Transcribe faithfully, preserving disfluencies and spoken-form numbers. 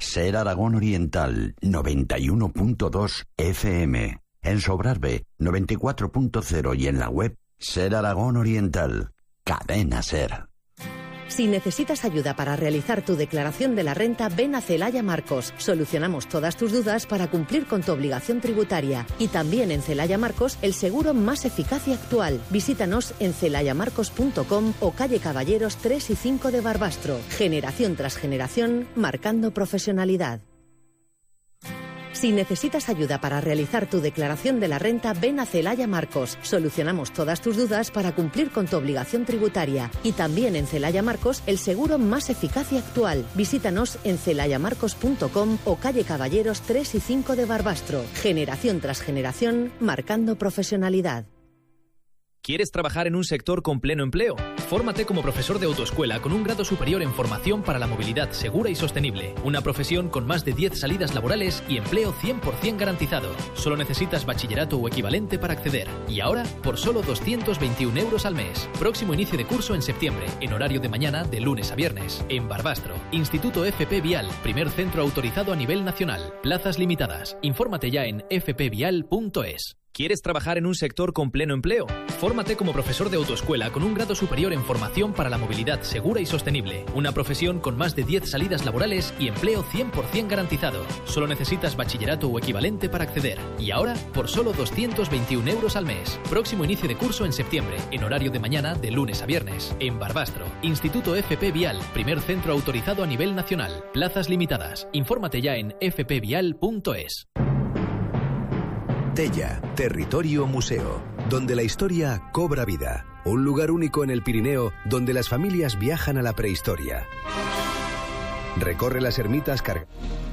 Ser Aragón Oriental, noventa y uno punto dos F M. En Sobrarbe, noventa y cuatro punto cero y en la web Ser Aragón Oriental. Cadena Ser. Si necesitas ayuda para realizar tu declaración de la renta, ven a Celaya Marcos. Solucionamos todas tus dudas para cumplir con tu obligación tributaria. Y también en Celaya Marcos, el seguro más eficaz y actual. Visítanos en celaya marcos punto com o calle Caballeros tres y cinco de Barbastro. Generación tras generación, marcando profesionalidad. Si necesitas ayuda para realizar tu declaración de la renta, ven a Celaya Marcos. Solucionamos todas tus dudas para cumplir con tu obligación tributaria. Y también en Celaya Marcos, el seguro más eficaz y actual. Visítanos en celaya marcos punto com o calle Caballeros tres y cinco de Barbastro. Generación tras generación, marcando profesionalidad. ¿Quieres trabajar en un sector con pleno empleo? Fórmate como profesor de autoescuela con un grado superior en formación para la movilidad segura y sostenible. Una profesión con más de diez salidas laborales y empleo cien por ciento garantizado. Solo necesitas bachillerato o equivalente para acceder. Y ahora, por solo doscientos veintiún euros al mes. Próximo inicio de curso en septiembre, en horario de mañana de lunes a viernes. En Barbastro, Instituto F P Vial, primer centro autorizado a nivel nacional. Plazas limitadas. Infórmate ya en f p vial punto es. ¿Quieres trabajar en un sector con pleno empleo? Fórmate como profesor de autoescuela con un grado superior en formación para la movilidad segura y sostenible. Una profesión con más de diez salidas laborales y empleo cien por ciento garantizado. Solo necesitas bachillerato o equivalente para acceder. Y ahora, por solo doscientos veintiún euros al mes. Próximo inicio de curso en septiembre, en horario de mañana de lunes a viernes. En Barbastro, Instituto F P Vial, primer centro autorizado a nivel nacional. Plazas limitadas. Infórmate ya en f p vial punto es. Tella, territorio museo, donde la historia cobra vida. Un lugar único en el Pirineo donde las familias viajan a la prehistoria. Recorre las ermitas cargadas